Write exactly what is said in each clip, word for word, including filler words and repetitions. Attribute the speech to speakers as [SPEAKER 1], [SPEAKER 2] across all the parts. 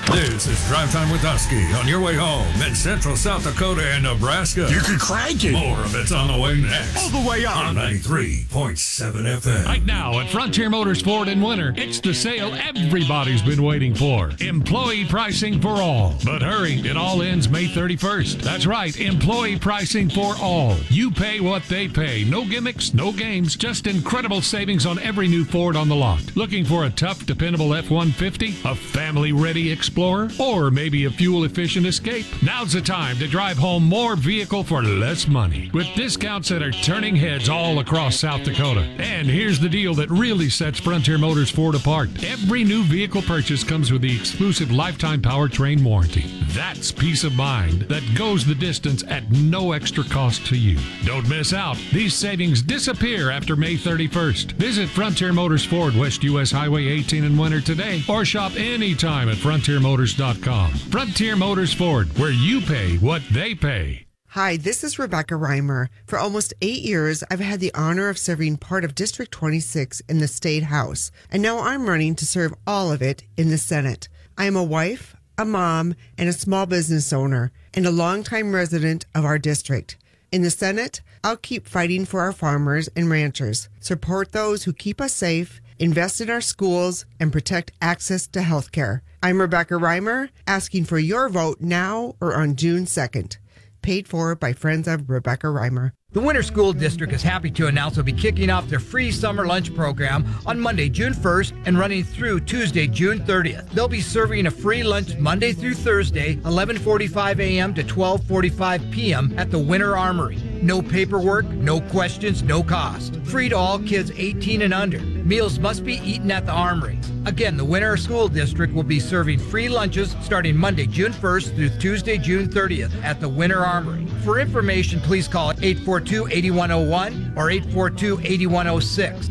[SPEAKER 1] This is Drive Time with Husky on your way home in Central South Dakota and Nebraska.
[SPEAKER 2] You can crank it.
[SPEAKER 1] More of it's on the way next.
[SPEAKER 2] All the way up.
[SPEAKER 1] On ninety-three point seven F M.
[SPEAKER 3] Right now at Frontier Motors Ford in Winter, it's the sale everybody's been waiting for. Employee pricing for all. But hurry, it all ends May thirty-first. That's right, employee pricing for all. You pay what they pay. No gimmicks, no games, just incredible savings on every new Ford on the lot. Looking for a tough, dependable F one fifty? A family-ready Explorer? Or maybe a fuel-efficient Escape? Now's the time to drive home more vehicle for less money. With discounts that are turning heads all across South Dakota. And here's the deal that really sets Frontier Motors Ford apart. Every new vehicle purchase comes with the exclusive lifetime powertrain warranty. That's peace of mind that goes the distance at no extra cost to you. Don't miss out. These savings disappear after May thirty-first. Visit Frontier Motors Ford, West U S Highway eighteen in Winter today, or shop anytime at frontier motors dot com. Frontier Motors Ford, where you pay what they pay.
[SPEAKER 4] Hi, this is Rebecca Reimer. For almost eight years, I've had the honor of serving part of District twenty-six in the State House, and now I'm running to serve all of it in the Senate. I am a wife, a mom, and a small business owner, and a longtime resident of our district. In the Senate, I'll keep fighting for our farmers and ranchers, support those who keep us safe, invest in our schools, and protect access to health care. I'm Rebecca Reimer, asking for your vote now or on June second. Paid for by friends of Rebecca Reimer.
[SPEAKER 5] The Winter School District is happy to announce they'll be kicking off their free summer lunch program on Monday, June first, and running through Tuesday, June thirtieth. They'll be serving a free lunch Monday through Thursday, eleven forty-five a.m. to twelve forty-five p.m. at the Winter Armory. No paperwork, no questions, no cost. Free to all kids eighteen and under. Meals must be eaten at the Armory. Again, the Winter School District will be serving free lunches starting Monday, June first through Tuesday, June thirtieth at the Winter Armory. For information, please call eight four two, eight one zero one or eight four two, eight one zero six.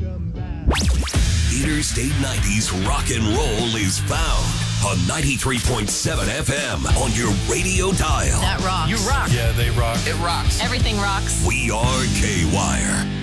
[SPEAKER 6] Interstate nineties rock and roll is found on ninety-three point seven F M on your radio dial.
[SPEAKER 7] That rocks.
[SPEAKER 8] You rock.
[SPEAKER 9] Yeah, they rock.
[SPEAKER 8] It rocks.
[SPEAKER 7] Everything rocks.
[SPEAKER 6] We are K-Wire.